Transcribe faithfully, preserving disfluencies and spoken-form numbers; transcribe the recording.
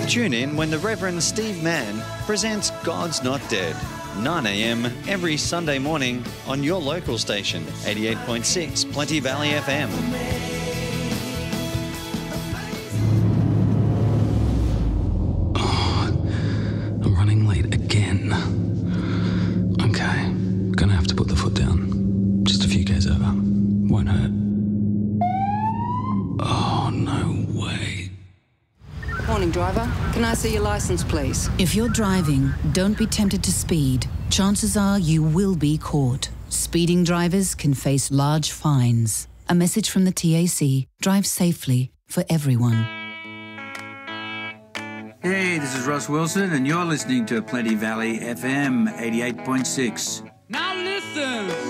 Tune in when the Reverend Steve Mann presents God's Not Dead, nine a m every Sunday morning on your local station, eighty-eight point six Plenty Valley F M. I'm running late again. Okay, gonna have to put the foot down. Just a few k's over. Won't hurt. Oh, no way. Morning, driver. Can I see your license, please? If you're driving, don't be tempted to speed. Chances are you will be caught. Speeding drivers can face large fines. A message from the T A C. Drive safely for everyone. Hey, this is Ross Wilson, and you're listening to Plenty Valley F M eighty-eight point six. Now listen!